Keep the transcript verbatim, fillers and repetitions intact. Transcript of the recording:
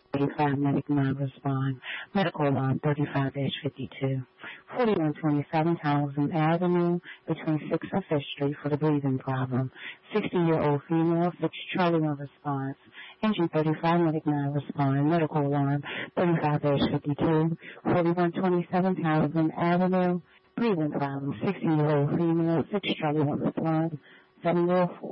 thirty-five medic nine respond. Medical alarm thirty-five fifty-two. forty-one twenty-seven Townsend Avenue between sixth and fifth Street for the breathing problem. sixty-year-old female, six Charlie one response. Engine thirty-five medic nine respond. Medical alarm thirty-five fifty-two. forty-one twenty-seven Townsend Avenue. Breathing problem. sixty-year-old female, six Charlie one response. seven oh four.